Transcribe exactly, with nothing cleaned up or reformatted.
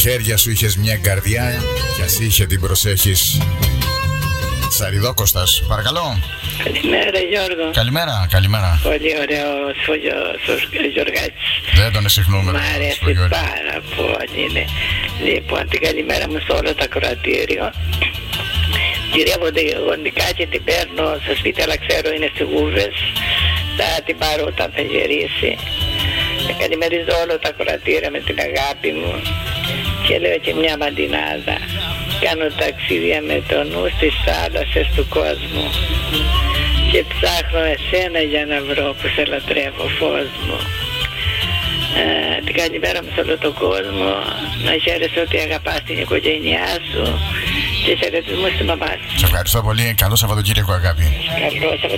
χέρια σου είχες μια καρδιά κι ας είχε την προσέχεις. Σαριδόκοστας, παρακαλώ. Καλημέρα Γιώργο. Καλημέρα, καλημέρα. Πολύ ωραίο ο Γιωργάτης. Δεν τον εσυχνούμε. Μ' αρέσει πάρα πολύ. Λοιπόν, την καλημέρα μου σε όλο το ακροατήριο. Κυρία Βοντικά και την παίρνω στο σπίτι, αλλά ξέρω είναι στις Γούβες. Θα την πάρω όταν θα γυρίσει. Καλημερίζω όλο το ακροατήριο με την αγάπη μου. Και λέω και μια μαντινάδα. Κάνω ταξίδια με το νου στις θάλασσες του κόσμου. Και ψάχνω εσένα για να βρω που σε λατρεύω, φως μου. Ε, την καλημέρα μου σε όλο τον κόσμο. Να χαίρεσαι ότι αγαπάς την οικογένειά σου. Και χαιρετισμούς στη μαμά σου. Σε ευχαριστώ πολύ. Καλό Σαββατοκύριακο, αγάπη. Καλό Σαββατοκύριακο.